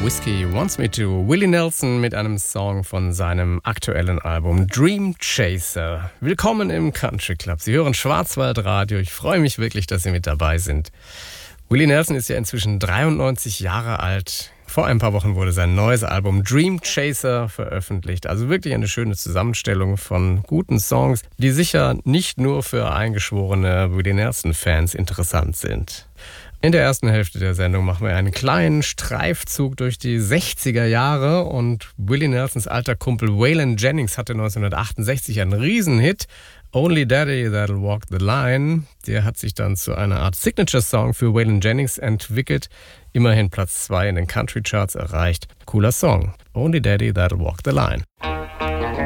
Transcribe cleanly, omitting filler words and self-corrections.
Whiskey Wants Me To. Willie Nelson mit einem Song von seinem aktuellen Album Dream Chaser. Willkommen im Country Club. Sie hören Schwarzwaldradio. Ich freue mich wirklich, dass Sie mit dabei sind. Willie Nelson ist ja inzwischen 93 Jahre alt. Vor ein paar Wochen wurde sein neues Album Dream Chaser veröffentlicht. Also wirklich eine schöne Zusammenstellung von guten Songs, die sicher nicht nur für eingeschworene Willie Nelson-Fans interessant sind. In der ersten Hälfte der Sendung machen wir einen kleinen Streifzug durch die 60er Jahre und Willie Nelsons alter Kumpel Waylon Jennings hatte 1968 einen Riesenhit, Only Daddy That'll Walk the Line. Der hat sich dann zu einer Art Signature-Song für Waylon Jennings entwickelt, immerhin Platz 2 in den Country-Charts erreicht. Cooler Song, Only Daddy That'll Walk the Line.